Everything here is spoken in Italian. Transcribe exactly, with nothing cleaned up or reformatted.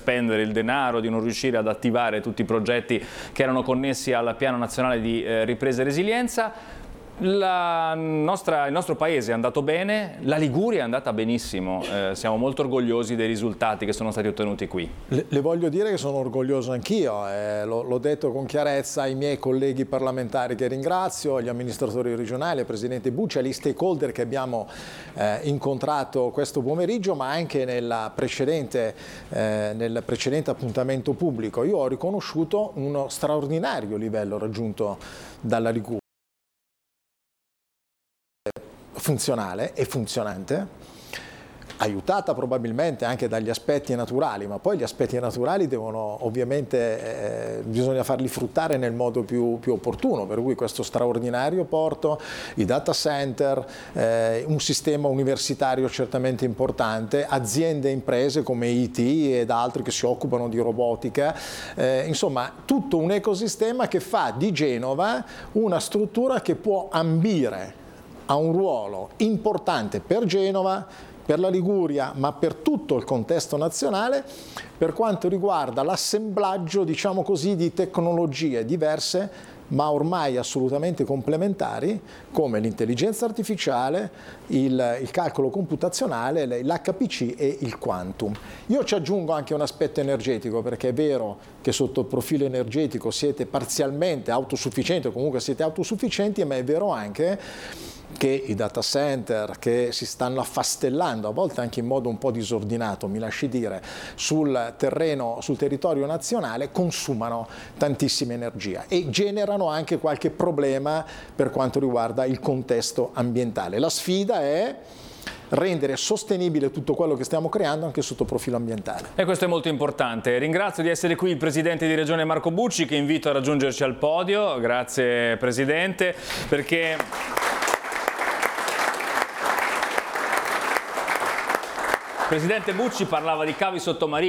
spendere il denaro, di non riuscire ad attivare tutti i progetti che erano connessi al Piano Nazionale di eh, Ripresa e Resilienza. La nostra, il nostro paese è andato bene, la Liguria è andata benissimo, eh, siamo molto orgogliosi dei risultati che sono stati ottenuti qui. Le, le voglio dire che sono orgoglioso anch'io, eh, l'ho detto con chiarezza ai miei colleghi parlamentari che ringrazio, agli amministratori regionali, al Presidente Bucci, agli stakeholder che abbiamo eh, incontrato questo pomeriggio, ma anche nella precedente, eh, nel precedente appuntamento pubblico. Io ho riconosciuto uno straordinario livello raggiunto dalla Liguria, funzionale e funzionante, aiutata probabilmente anche dagli aspetti naturali, ma poi gli aspetti naturali devono ovviamente, eh, bisogna farli fruttare nel modo più, più opportuno, per cui questo straordinario porto, i data center, eh, un sistema universitario certamente importante, aziende e imprese come I T ed altri che si occupano di robotica, eh, insomma tutto un ecosistema che fa di Genova una struttura che può ambire ha un ruolo importante per Genova, per la Liguria, ma per tutto il contesto nazionale per quanto riguarda l'assemblaggio, diciamo così, di tecnologie diverse ma ormai assolutamente complementari, come l'intelligenza artificiale, il, il calcolo computazionale, l'H P C e il quantum. Io ci aggiungo anche un aspetto energetico, perché è vero che sotto il profilo energetico siete parzialmente autosufficienti, o comunque siete autosufficienti, ma è vero anche che i data center che si stanno affastellando, a volte anche in modo un po' disordinato, mi lasci dire, sul terreno, sul territorio nazionale, consumano tantissima energia e generano anche qualche problema per quanto riguarda il contesto ambientale. La sfida è rendere sostenibile tutto quello che stiamo creando anche sotto profilo ambientale. E questo è molto importante. Ringrazio di essere qui il Presidente di Regione Marco Bucci, che invito a raggiungerci al podio. Grazie Presidente, perché Presidente Bucci parlava di cavi sottomarini.